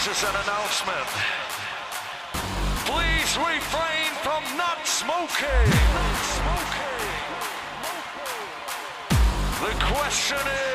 this is an announcement. Please refrain from not smoking. The question is,